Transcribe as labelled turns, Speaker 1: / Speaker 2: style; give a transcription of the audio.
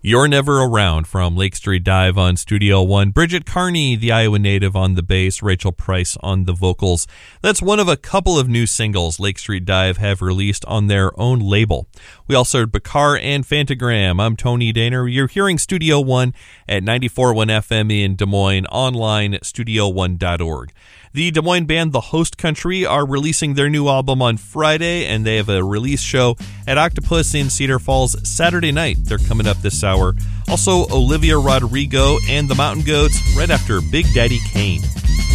Speaker 1: You're Never Around from Lake Street Dive on Studio One. Bridget Carney, the Iowa native, on the bass, Rachel Price on the vocals. That's one of a couple of new singles Lake Street Dive have released on their own label. We also heard Bakar and Fantagram. I'm Tony Daner. You're hearing Studio One at 94.1 FM in Des Moines, online at studio1.org. The Des Moines band The Host Country are releasing their new album on Friday, and they have a release show at Octopus in Cedar Falls Saturday night. They're coming up this hour. Also, Olivia Rodrigo and the Mountain Goats right after Big Daddy Kane.